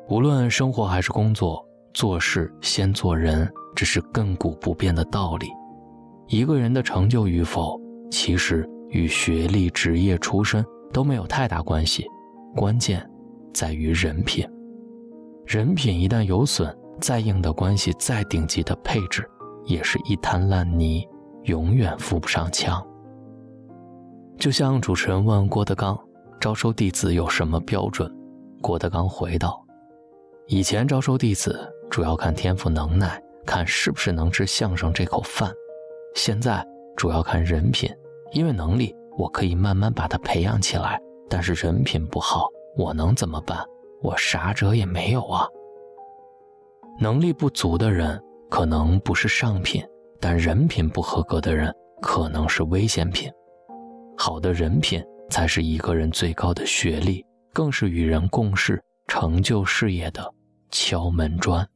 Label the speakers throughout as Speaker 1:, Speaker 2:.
Speaker 1: 无论生活还是工作，做事先做人，这是亘古不变的道理。一个人的成就与否，其实与学历、职业、出身都没有太大关系，关键在于人品。人品一旦有损，再硬的关系，再顶级的配置，也是一滩烂泥，永远扶不上墙。就像主持人问郭德纲，招收弟子有什么标准？郭德纲回道，以前招收弟子主要看天赋能耐，看是不是能吃相声这口饭。现在主要看人品，因为能力我可以慢慢把它培养起来，但是人品不好，我能怎么办？我啥辙也没有啊。能力不足的人可能不是上品，但人品不合格的人可能是危险品。好的人品才是一个人最高的学历，更是与人共事、成就事业的敲门砖。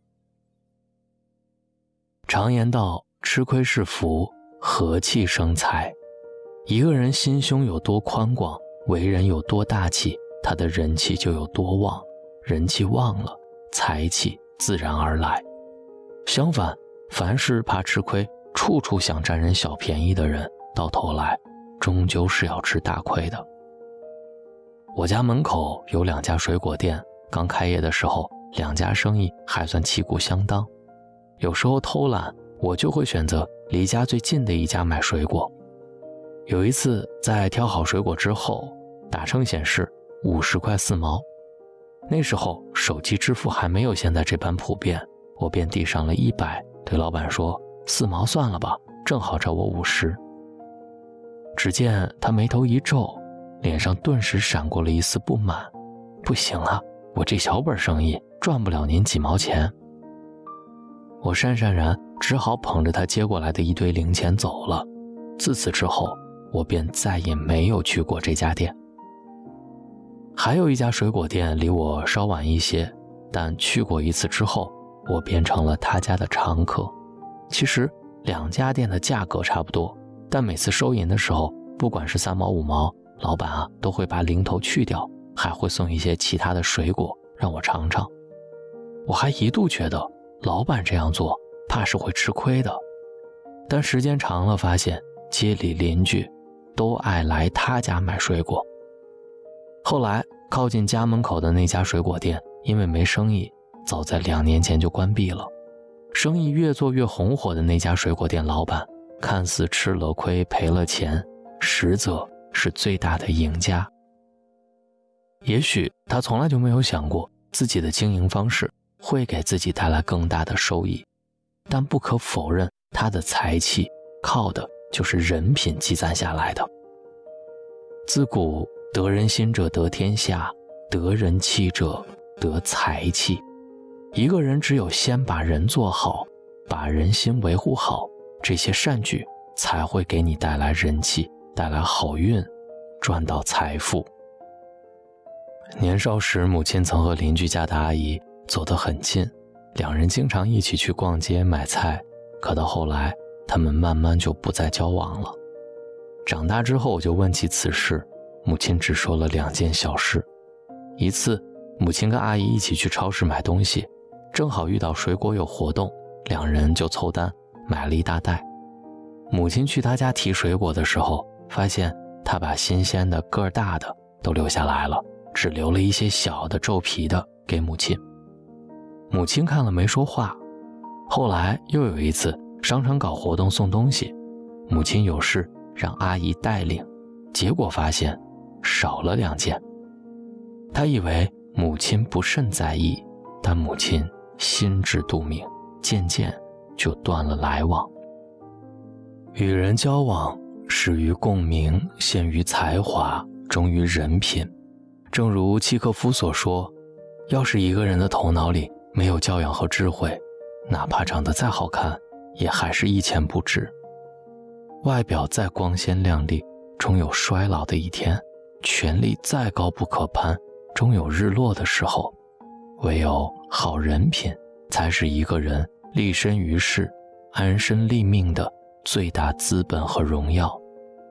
Speaker 1: 常言道，吃亏是福，和气生财。一个人心胸有多宽广，为人有多大气，他的人气就有多旺，人气旺了，财气自然而来。相反，凡是怕吃亏，处处想占人小便宜的人，到头来终究是要吃大亏的。我家门口有2家水果店，刚开业的时候，2家生意还算旗鼓相当。有时候偷懒，我就会选择离家最近的一家买水果。有一次在挑好水果之后，打称显示50块4毛。那时候手机支付还没有现在这般普遍，我便递上了100，对老板说4毛算了吧，正好找我50。只见他眉头一皱，脸上顿时闪过了一丝不满。不行啊，我这小本生意赚不了您几毛钱。我讪讪然，只好捧着他接过来的一堆零钱走了。自此之后，我便再也没有去过这家店。还有一家水果店离我稍晚一些，但去过一次之后，我变成了他家的常客。其实2家店的价格差不多，但每次收银的时候，不管是3毛5毛，老板都会把零头去掉，还会送一些其他的水果让我尝尝。我还一度觉得老板这样做怕是会吃亏的，但时间长了发现街里邻居都爱来他家买水果。后来靠近家门口的那家水果店因为没生意，早在2年前就关闭了。生意越做越红火的那家水果店老板，看似吃了亏赔了钱，实则是最大的赢家。也许他从来就没有想过自己的经营方式会给自己带来更大的收益，但不可否认，他的财气靠的就是人品积攒下来的。自古得人心者得天下，得人气者得财气。一个人只有先把人做好，把人心维护好，这些善举才会给你带来人气，带来好运，赚到财富。年少时，母亲曾和邻居家的阿姨走得很近，2人经常一起去逛街买菜，可到后来他们慢慢就不再交往了。长大之后我就问起此事，母亲只说了2件小事。一次，母亲跟阿姨一起去超市买东西，正好遇到水果有活动，2人就凑单买了一大袋。母亲去她家提水果的时候，发现她把新鲜的个儿大的都留下来了，只留了一些小的皱皮的给母亲。母亲看了没说话。后来又有一次商场搞活动送东西，母亲有事让阿姨带领，结果发现少了2件。她以为母亲不甚在意，但母亲心知肚明，渐渐就断了来往。与人交往，始于共鸣，陷于才华，忠于人品。正如契诃夫所说，要是一个人的头脑里没有教养和智慧，哪怕长得再好看，也还是一钱不值。外表再光鲜亮丽，终有衰老的一天；权力再高不可攀，终有日落的时候。唯有好人品，才是一个人立身于世、安身立命的最大资本和荣耀。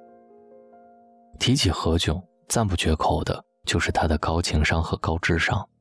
Speaker 1: 提起何炅，赞不绝口的就是他的高情商和高智商。